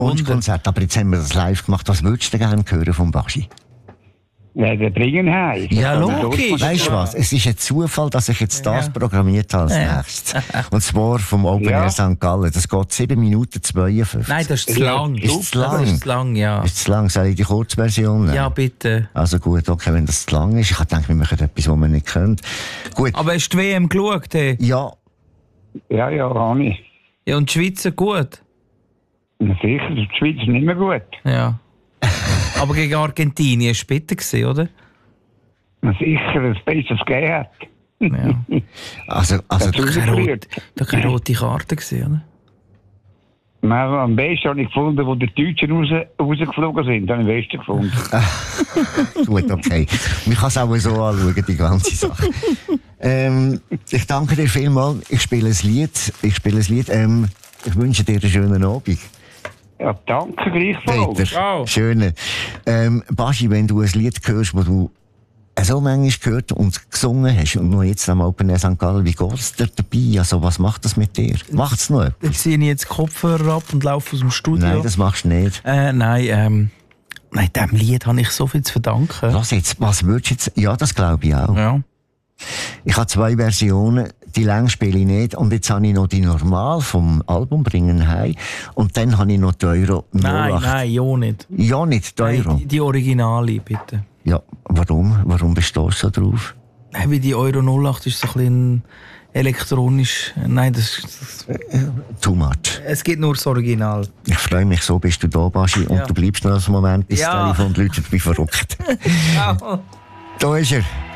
Wunschkonzert, aber jetzt haben wir das live gemacht. Was würdest du gerne hören vom Baschi? Ja, der bringen heim. Ja, logisch. Weißt du was? Es ist ein Zufall, dass ich jetzt das programmiert habe als nächstes. Und zwar vom Open Air St. Gallen. Das geht 7 Minuten 52. Nein, das ist zu lang. Ist es zu lang? Das ist zu lang, ja. Ist es zu lang? Soll ich die Kurzversion nehmen? Ja, bitte. Also gut, okay, wenn das zu lang ist. Ich habe gedacht, wir machen etwas, was wir nicht können. Gut. Aber hast du die WM geschaut? Hey? Ja. Ja, habe ich. Ja, und die Schweizer gut? Na sicher, die Schweiz ist nicht mehr gut. Ja. Aber gegen Argentinien war es bitter gewesen, oder? Na sicher, das Beste, was gegeben hat. Ja. Also Da keine rote Karte gewesen, oder? Nein, am besten habe ich gefunden, wo die Deutschen rausgeflogen sind. Habe ich am besten gefunden. Gut, okay. Man kann es auch so anschauen, die ganze Sache. Ich danke dir vielmals. Ich spiele ein Lied. Ich wünsche dir einen schönen Abend. Ja, danke gleichfalls. Peter, schöne. Baschi, wenn du ein Lied hörst, das du so manchmal gehört und gesungen hast und noch jetzt am Open Air St. Gallen, wie geht es dir dabei? Also, was macht das mit dir? Macht es noch etwas? Ich ziehe jetzt Kopfhörer ab und laufe aus dem Studio. Nein, das machst du nicht. Nein, diesem Lied habe ich so viel zu verdanken. Lass jetzt, was würdest du jetzt... Ja, das glaube ich auch. Ja. Ich habe 2 Versionen, die lang spiele ich nicht. Und jetzt habe ich noch die Normal vom Album «Bringen heim». Und dann habe ich noch die Euro 08. Nein, ja nicht. Ja, nicht die Euro. Nein, die Originale, bitte. Ja, warum? Warum bist du so drauf? Weil die Euro 08 ist so ein bisschen elektronisch. Nein, das Too much. es gibt nur das Original. Ich freue mich, so bist du da, Baschi. Und du bleibst noch einen Moment, bis das Telefon läutet, wie verrückt. Ja. Da ist er.